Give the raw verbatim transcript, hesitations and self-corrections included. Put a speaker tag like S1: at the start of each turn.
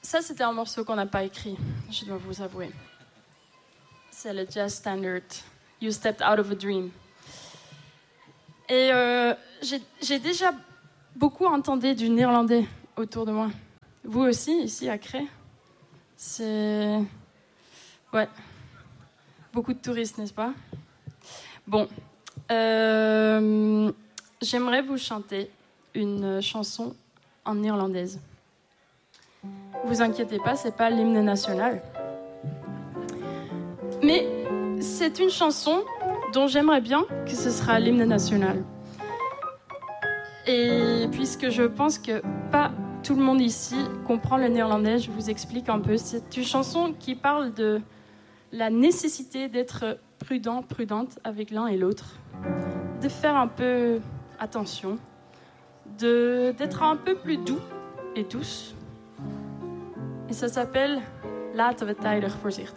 S1: Ça, c'était un morceau qu'on n'a pas écrit, je dois vous avouer. C'est le jazz standard « You Stepped Out of a Dream ». Et euh, j'ai, j'ai déjà beaucoup entendu du néerlandais autour de moi. Vous aussi, ici à Cré. C'est... Ouais. Beaucoup de touristes, n'est-ce pas? Bon. Euh, j'aimerais vous chanter une chanson en néerlandaise. Vous inquiétez pas, c'est pas l'hymne national. Mais c'est une chanson dont j'aimerais bien que ce sera l'hymne national. Et puisque je pense que pas tout le monde ici comprend le néerlandais, je vous explique un peu. C'est une chanson qui parle de la nécessité d'être prudent, prudente avec l'un et l'autre, de faire un peu attention, de, d'être un peu plus doux et douce. Et ça s'appelle « Laten we tijdig voorzichtig zijn ».